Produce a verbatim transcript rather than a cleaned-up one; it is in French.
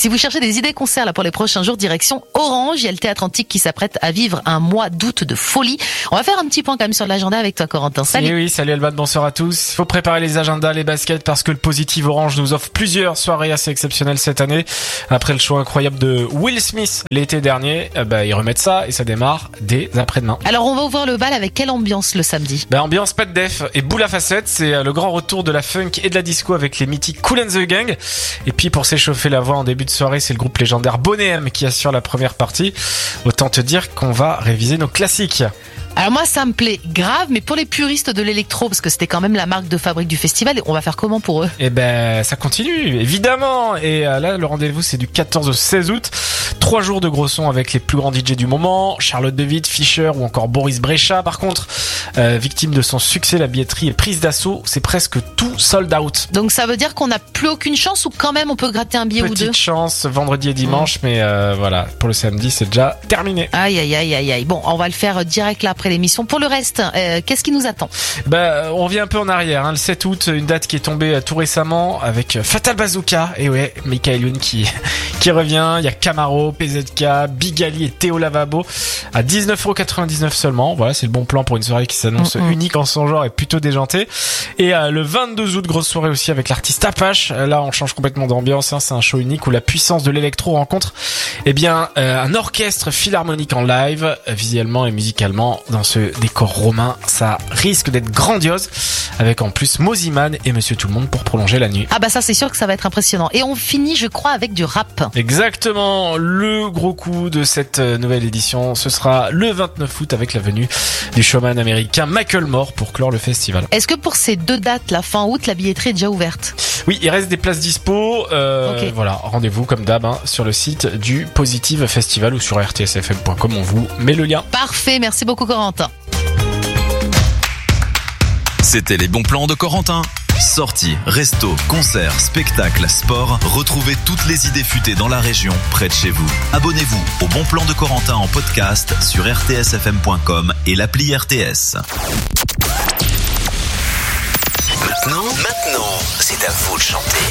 Si vous cherchez des idées concerts là pour les prochains jours, direction Orange. Il y a le Théâtre Antique qui s'apprête à vivre un mois d'août de folie. On va faire un petit point quand même sur l'agenda avec toi, Corentin. Salut. Et oui, salut Elban, bonsoir à tous. Il faut préparer les agendas, les baskets, parce que le Positive Orange nous offre plusieurs soirées assez exceptionnelles cette année. Après le show incroyable de Will Smith l'été dernier, euh, bah, ils remettent ça et ça démarre dès après-demain. Alors on va ouvrir le bal avec quelle ambiance le samedi? Bah, ambiance pas de def et boule à facettes, c'est euh, le grand retour de la funk et de la disco avec les mythiques Kool and the Gang. Et puis pour s'échauffer la voix en début de soirée, c'est le groupe légendaire Bonnet M qui assure la première partie. Autant te dire qu'on va réviser nos classiques. Alors moi ça me plaît grave, mais pour les puristes de l'électro, parce que c'était quand même la marque de fabrique du festival, on va faire comment pour eux? Eh ben ça continue évidemment, et euh, là le rendez-vous c'est du quatorze au seize août. Trois jours de gros sons avec les plus grands D J du moment, Charlotte de Witt, Fischer ou encore Boris Brejcha. Par contre, euh, victime de son succès, la billetterie est prise d'assaut, c'est presque tout sold out. Donc ça veut dire qu'on n'a plus aucune chance, ou quand même on peut gratter un billet Petite ou deux? Petite chance vendredi et dimanche, mmh. mais euh, voilà, pour le samedi c'est déjà terminé. Aïe aïe aïe aïe aïe. Bon, on va le faire direct là après l'émission. Pour le reste, euh, qu'est-ce qui nous attend? Bah, on revient un peu en arrière, hein. Le sept août, une date qui est tombée tout récemment avec Fatal Bazooka. Et ouais, Michael Youn qui qui revient. Il y a Camaro, P Z K, Big Ali et Théo Lavabo à dix-neuf euros quatre-vingt-dix-neuf seulement. Voilà, c'est le bon plan pour une soirée qui s'annonce mmh, unique en son genre et plutôt déjantée. Et euh, le vingt-deux août, grosse soirée aussi avec l'artiste Apache. Là, on change complètement d'ambiance, hein. C'est un show unique où la puissance de l'électro rencontre eh bien euh, un orchestre philharmonique en live, visuellement et musicalement dans ce décor romain. Ça risque d'être grandiose, avec en plus Moziman et Monsieur Tout le Monde pour prolonger la nuit. Ah bah ça c'est sûr que ça va être impressionnant. Et on finit je crois avec du rap. Exactement, le gros coup de cette nouvelle édition, ce sera le vingt-neuf août avec la venue du showman américain Macklemore pour clore le festival. Est-ce que pour ces deux dates, la fin août, la billetterie est déjà ouverte? Oui, il reste des places dispo. Euh, okay. Voilà, rendez-vous comme d'hab hein, sur le site du Positive Festival ou sur r t s f m point com, on vous met le lien. Parfait, merci beaucoup Corentin. C'était les bons plans de Corentin. Sorties, restos, concerts, spectacles, sport. Retrouvez toutes les idées futées dans la région, près de chez vous. Abonnez-vous au Bon Plan de Corentin en podcast sur r t s f m point com et l'appli R T S. Maintenant, maintenant, c'est à vous de chanter.